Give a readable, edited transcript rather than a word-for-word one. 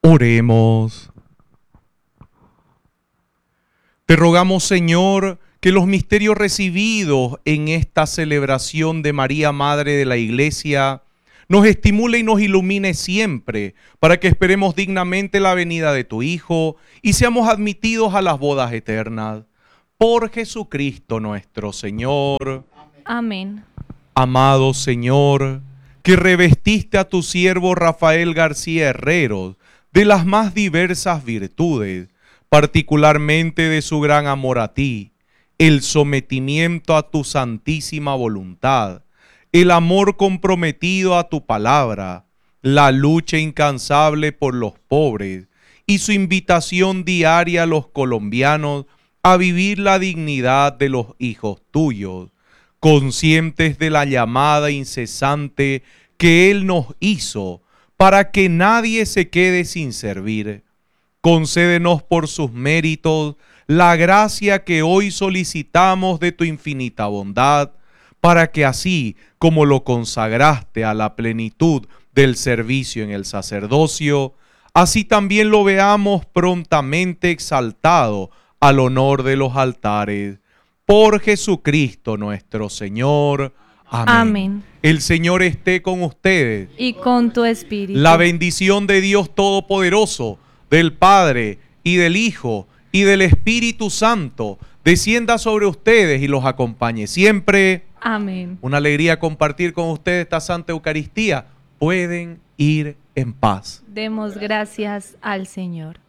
Oremos. Te rogamos, Señor, que los misterios recibidos en esta celebración de María, Madre de la Iglesia, nos estimule y nos ilumine siempre, para que esperemos dignamente la venida de tu Hijo y seamos admitidos a las bodas eternas. Por Jesucristo nuestro Señor. Amén. Amado Señor, que revestiste a tu siervo Rafael García Herrero de las más diversas virtudes, particularmente de su gran amor a ti, el sometimiento a tu santísima voluntad, el amor comprometido a tu palabra, la lucha incansable por los pobres y su invitación diaria a los colombianos a vivir la dignidad de los hijos tuyos, conscientes de la llamada incesante que Él nos hizo para que nadie se quede sin servir. Concédenos por sus méritos la gracia que hoy solicitamos de tu infinita bondad, para que así como lo consagraste a la plenitud del servicio en el sacerdocio, así también lo veamos prontamente exaltado al honor de los altares. Por Jesucristo nuestro Señor. Amén. Amén. El Señor esté con ustedes. Y con tu espíritu. La bendición de Dios Todopoderoso, del Padre y del Hijo y del Espíritu Santo, descienda sobre ustedes y los acompañe siempre. Amén. Una alegría compartir con ustedes esta Santa Eucaristía. Pueden ir en paz. Demos gracias al Señor.